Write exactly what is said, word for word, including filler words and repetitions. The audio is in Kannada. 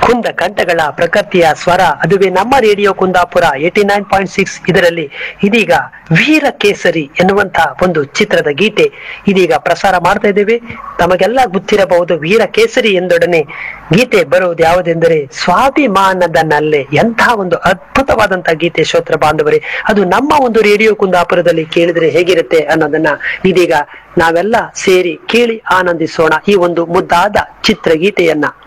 ಕುಂದ ಕಂಠಗಳ ಪ್ರಕೃತಿಯ ಸ್ವರ, ಅದುವೇ ನಮ್ಮ radio Kundapura eighty nine point six. ಇದರಲ್ಲಿ ಇದೀಗ ವೀರ ಕೇಸರಿ ಎನ್ನುವಂತಹ ಒಂದು ಚಿತ್ರದ ಗೀತೆ ಇದೀಗ ಪ್ರಸಾರ ಮಾಡ್ತಾ ಇದ್ದೇವೆ. ತಮಗೆಲ್ಲ ಗೊತ್ತಿರಬಹುದು ವೀರ ಕೇಸರಿ ಎಂದೊಡನೆ ಗೀತೆ ಬರುವುದು ಯಾವುದೆಂದರೆ ಸ್ವಾಭಿಮಾನದ ನಲ್ಲೆ. ಎಂತಹ ಒಂದು ಅದ್ಭುತವಾದಂತಹ ಗೀತೆ ಶ್ರೋತ್ರ ಬಾಂಧವರೇ, ಅದು ನಮ್ಮ ಒಂದು ರೇಡಿಯೋ ಕುಂದಾಪುರದಲ್ಲಿ ಕೇಳಿದ್ರೆ ಹೇಗಿರುತ್ತೆ ಅನ್ನೋದನ್ನ ಇದೀಗ ನಾವೆಲ್ಲ ಸೇರಿ ಕೇಳಿ ಆನಂದಿಸೋಣ ಈ ಒಂದು ಮುದ್ದಾದ ಚಿತ್ರಗೀತೆಯನ್ನ.